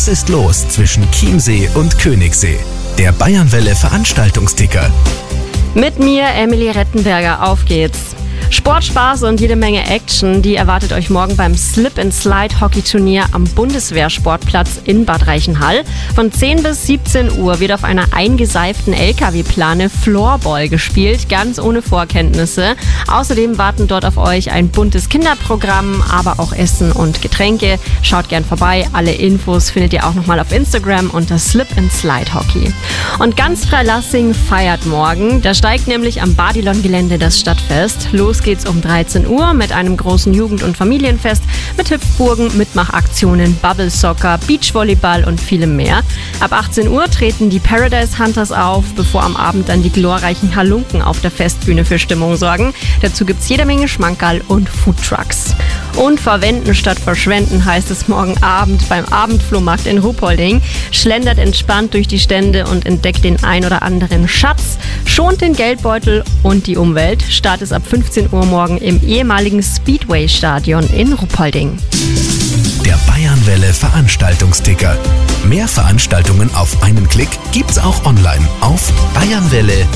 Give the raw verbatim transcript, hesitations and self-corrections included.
Was ist los zwischen Chiemsee und Königssee? Der Bayernwelle Veranstaltungsticker. Mit mir, Emily Rettenberger, auf geht's. Sportspaß und jede Menge Action, die erwartet euch morgen beim Slip-and-Slide-Hockey-Turnier am Bundeswehrsportplatz in Bad Reichenhall. Von zehn bis siebzehn Uhr wird auf einer eingeseiften L K W-Plane Floorball gespielt, ganz ohne Vorkenntnisse. Außerdem warten dort auf euch ein buntes Kinderprogramm, aber auch Essen und Getränke. Schaut gern vorbei, alle Infos findet ihr auch nochmal auf Instagram unter Slip-and-Slide-Hockey. Und ganz Freilassing feiert morgen, da steigt nämlich am Badilon-Gelände das Stadtfest. Los geht's um dreizehn Uhr mit einem großen Jugend- und Familienfest mit Hüpfburgen, Mitmachaktionen, Bubble Soccer, Beachvolleyball und vielem mehr. Ab achtzehn Uhr treten die Paradise Hunters auf, bevor am Abend dann die glorreichen Halunken auf der Festbühne für Stimmung sorgen. Dazu gibt's jede Menge Schmankerl und Foodtrucks. Und verwenden statt verschwenden heißt es morgen Abend beim Abendflohmarkt in Ruhpolding. Schlendert entspannt durch die Stände und entdeckt den ein oder anderen Schatz, schont den Geldbeutel und die Umwelt. Start ist ab fünfzehn Uhr morgen im ehemaligen Speedway-Stadion in Ruhpolding. Der Bayernwelle Veranstaltungsticker. Mehr Veranstaltungen auf einen Klick gibt's auch online auf bayernwelle